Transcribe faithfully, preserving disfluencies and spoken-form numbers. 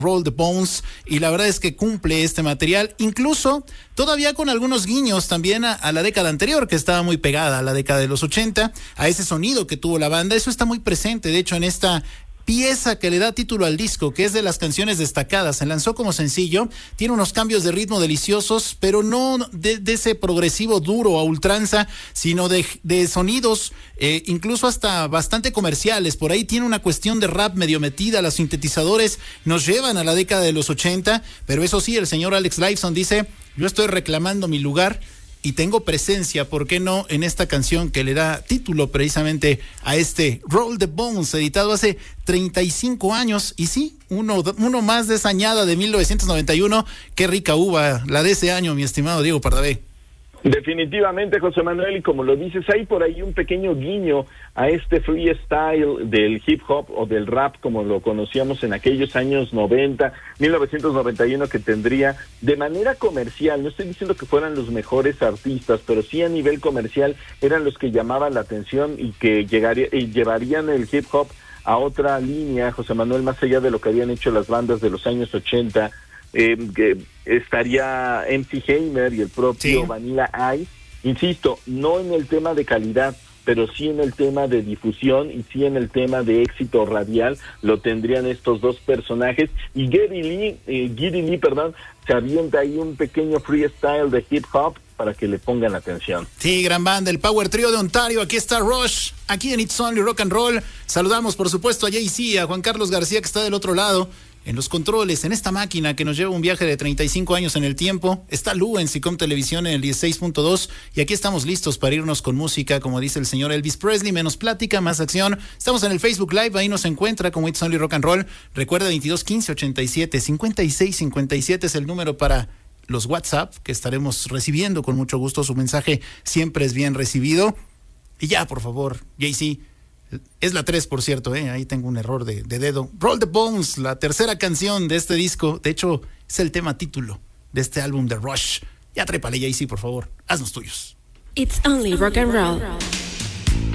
Roll the Bones, y la verdad es que cumple este material, incluso todavía con algunos guiños también a, a la década anterior, que estaba muy pegada a la década de los ochenta, a ese sonido que tuvo la banda. Eso está muy presente, de hecho, en esta pieza que le da título al disco, que es de las canciones destacadas. Se lanzó como sencillo, tiene unos cambios de ritmo deliciosos, pero no de, de ese progresivo duro a ultranza, sino de, de sonidos eh, incluso hasta bastante comerciales. Por ahí tiene una cuestión de rap medio metida, los sintetizadores nos llevan a la década de los ochenta, pero eso sí, el señor Alex Lifeson dice: yo estoy reclamando mi lugar y tengo presencia, ¿por qué no?, en esta canción que le da título precisamente a este Roll the Bones, editado hace treinta y cinco años. Y sí, uno, uno más de esa añada de mil novecientos noventa y uno. Qué rica uva la de ese año, mi estimado Diego Pardavé. Definitivamente, José Manuel, y como lo dices, hay por ahí un pequeño guiño a este freestyle del hip hop o del rap como lo conocíamos en aquellos años noventa, mil novecientos noventa y uno, que tendría de manera comercial, no estoy diciendo que fueran los mejores artistas, pero sí a nivel comercial eran los que llamaban la atención y que llegaría, y llevarían el hip hop a otra línea, José Manuel, más allá de lo que habían hecho las bandas de los años ochenta. Eh, que estaría M C Hammer y el propio sí. Vanilla Ice, insisto, no en el tema de calidad, pero sí en el tema de difusión y sí en el tema de éxito radial, lo tendrían estos dos personajes. Y Geddy Lee, eh, Geddy Lee, perdón, se avienta ahí un pequeño freestyle de hip hop para que le pongan atención. Sí, gran banda, el Power Trio de Ontario. Aquí está Rush, aquí en It's Only Rock and Roll. Saludamos, por supuesto, a Jay-Z, a Juan Carlos García, que está del otro lado en los controles, en esta máquina que nos lleva un viaje de treinta y cinco años en el tiempo. Está Lu en Sicom Televisión en el dieciséis punto dos, y aquí estamos listos para irnos con música, como dice el señor Elvis Presley. Menos plática, más acción. Estamos en el Facebook Live, ahí nos encuentra como It's Only Rock and Roll. Recuerda, veintidós quince ochenta y siete cincuenta y seis cincuenta y siete es el número para los WhatsApp, que estaremos recibiendo con mucho gusto. Su mensaje siempre es bien recibido. Y ya, por favor, Jay-Z, es la tres, por cierto, ¿eh? Ahí tengo un error de, de dedo. Roll the Bones, la tercera canción de este disco. De hecho, es el tema título de este álbum de Rush. Ya trépale, Jay-Z, por favor. Haznos tuyos. It's Only Rock and Roll.